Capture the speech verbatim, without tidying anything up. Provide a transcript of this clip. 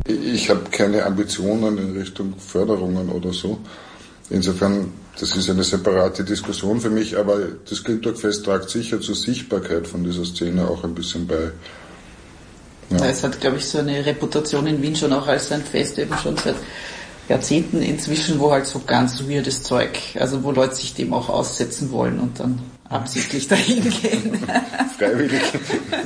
Ich habe keine Ambitionen in Richtung Förderungen oder so. Insofern, das ist eine separate Diskussion für mich, aber das Glimtag-Fest tragt sicher zur Sichtbarkeit von dieser Szene auch ein bisschen bei. Ja. Es hat, glaube ich, so eine Reputation in Wien schon auch als ein Fest eben schon seit Jahrzehnten inzwischen, wo halt so ganz weirdes Zeug, also wo Leute sich dem auch aussetzen wollen und dann absichtlich dahin gehen. Freiwillig.